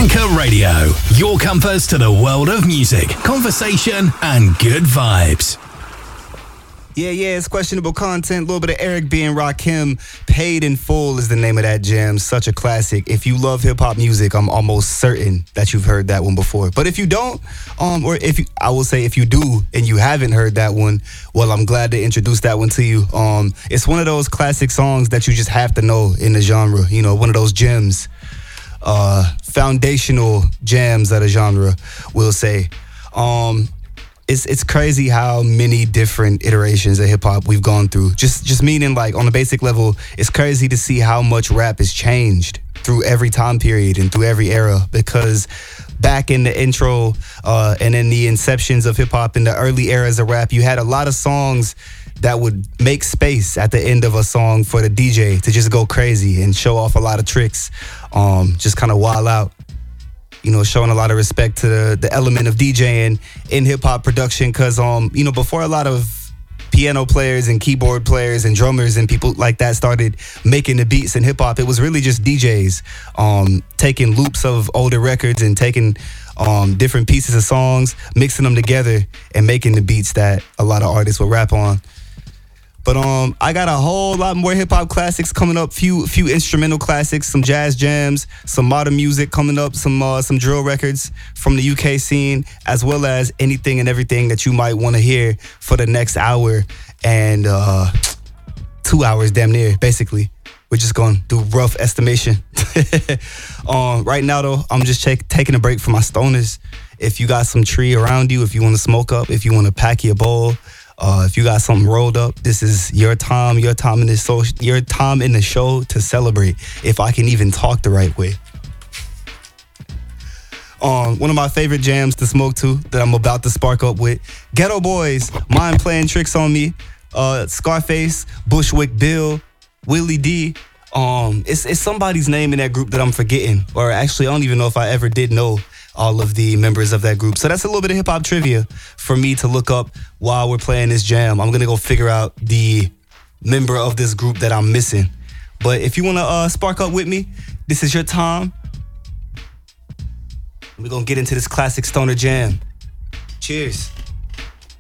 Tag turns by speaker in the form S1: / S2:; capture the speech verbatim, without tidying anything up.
S1: Anchor Radio, your compass to the world of music, conversation, and good vibes.
S2: Yeah, yeah, it's questionable content. A little bit of Eric B and Rakim. Paid in Full is the name of that jam. Such a classic. If you love hip hop music, I'm almost certain that you've heard that one before. But if you don't, um, or if you, I will say if you do and you haven't heard that one, well, I'm glad to introduce that one to you. Um, it's one of those classic songs that you just have to know in the genre. You know, one of those gems, uh, foundational jams of the genre, we'll say. Um, It's it's crazy how many different iterations of hip hop we've gone through. Just just meaning like on a basic level, it's crazy to see how much rap has changed through every time period and through every era. Because back in the intro uh, and in the inceptions of hip hop in the early eras of rap, you had a lot of songs that would make space at the end of a song for the D J to just go crazy and show off a lot of tricks, um, just kind of wild out. You know, showing a lot of respect to the, the element of DJing in hip-hop production because, um, you know, before a lot of piano players and keyboard players and drummers and people like that started making the beats in hip-hop, it was really just D Js um, taking loops of older records and taking um, different pieces of songs, mixing them together and making the beats that a lot of artists would rap on. But um, I got a whole lot more hip-hop classics coming up, few few instrumental classics, some jazz jams, some modern music coming up, some uh, some drill records from the U K scene, as well as anything and everything that you might want to hear for the next hour and uh, two hours damn near, basically. We're just going to do rough estimation. um, right now, though, I'm just check, taking a break from my stoners. If you got some tree around you, if you want to smoke up, if you want to pack your bowl, Uh, if you got something rolled up, this is your time, your time in the show, your time in the show to celebrate. If I can even talk the right way. Um, one of my favorite jams to smoke to that I'm about to spark up with, Ghetto Boys, Mind Playing Tricks on Me, uh, Scarface, Bushwick Bill, Willie D. Um, it's it's somebody's name in that group that I'm forgetting, or actually I don't even know if I ever did know all of the members of that group. So that's a little bit of hip-hop trivia for me to look up while we're playing this jam. I'm gonna go figure out the member of this group that I'm missing. But if you wanna uh, spark up with me, this is your time. We're gonna get into this classic stoner jam. Cheers.